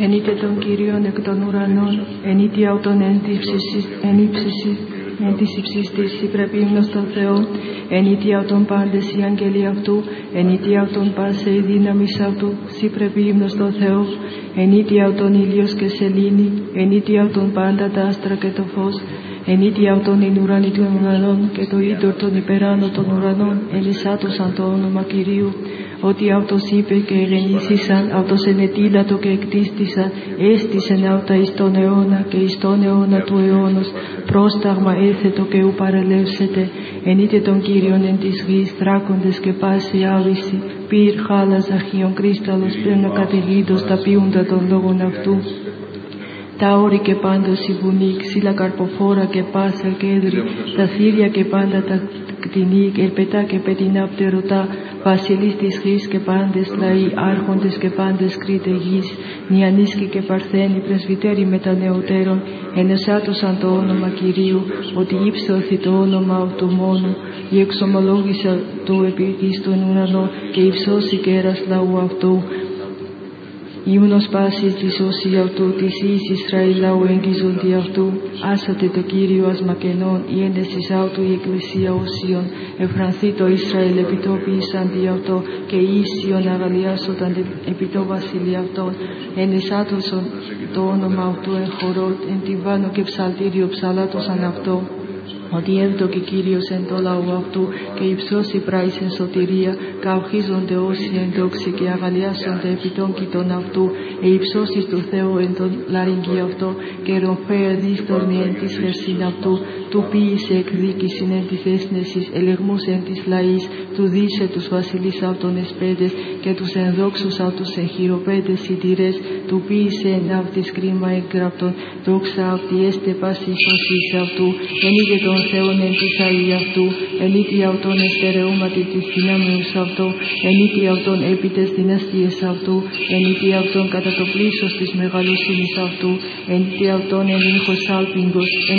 Ενείτε τον Κύριον εκ των ουρανών, ενήτι αυτόν εν της υψίστης η πρεπίμνος των Θεών, ενήτι αυτόν πάντες οι αγγέλοι αυτού, ενήτι αυτόν πάσε η δύναμις αυτού, σι πρεπίμνος των Θεών, ενήτι αυτόν ήλιος και σελήνη, ενήτι αυτόν πάντα τα άστρα και το φως, ενήτι αυτόν in ουρανή των ουρανών και το είδωρ των υπεράνω των ουρανών, ελισάτωσαν το όνομα Κυρίου. Ότι αυτός είπε και γεννήσισαν, αυτός ενετήλατο και εκτίστησαν, έστησεν αυτά εις τον αιώνα και εις τον αιώνα του αιώνος, πρόσταγμα έθετο και ου παρελεύσετε, ενείτε τον Κύριον εν της γης, δράκοντες και πάση άβηση, πυρ, χάλας, αρχείων, κρίσταλος, πλέον καταιγίδος, τα ποιούντα των λόγων αυτού. Τα όρη και πάντως η βουνή, ξύλα καρποφόρα και πάσα κέντρη, τα θύρια και πάντα τα κτηνή, ελπετά και πετεινά πτερωτά, βασιλείς της γης και πάντες λαοί, άρχοντες και πάντες κρίτε γης, νιανίσκοι και παρθένοι, πρεσβυτέροι μετανεωτέρων, ενεσάτωσαν το όνομα Κυρίου, ότι ύψωθη το όνομα αυτού μόνου, η εξομολόγησα του επί στον ουρανό και υψώσει κέρας λαού αυτού. Ιούνος πάσης της όσοι αυτού, της εις Ισραήλ λαού εγγίζοντι αυτού, άσατε το Κύριο ασμακενών, η έντεσης αυτού η εκκλησία όσιον, ευρανθεί το Ισραήλ επιτόπιησαν δι' αυτό, και ίσιον αγαλιάσονταν επί το βασίλειο αυτών, ενεσάτωσον το όνομα αυτού εν χορότ, εν τυβάνο και ψαλτήριο ψαλάτωσαν αυτό. Ότι εύδοκε Κύριος εν το λαό αυτού και υψώσει πράης εν σωτηρία, καυχίζονται όσοι εν δόξη και αγαλιάσονται επί των κοιτών αυτού, υψώσεις του Θεού εν τον λαρυγγί αυτό και ρομφέα δίστορνη εν της χερσίν αυτού, του ποιήσε εκδίκησιν εν της έσνεσης, ελεγμούς εν της λαής, του δίσε τους βασιλείς αυτών εσπέδες και τους ενδόξους αυτούς εν χειροπέδες σιτηρές, του ποιήσε εν αυτής κρίμα εγγραπτών, δόξα αυτή έστε πάση σωσής αυτού, ενίδε τον Θεόν εν της αή αυτού, ενήτι αυτόν εστερεώματι της δυνάμεως αυτού, ενήτι αυτόν επί τες δυναστείες αυτού, ενήτι αυτόν κατά το πλήσος της μεγαλοσύνης αυτού, ενήτι αυτόν εν ήχος άλπιγγος,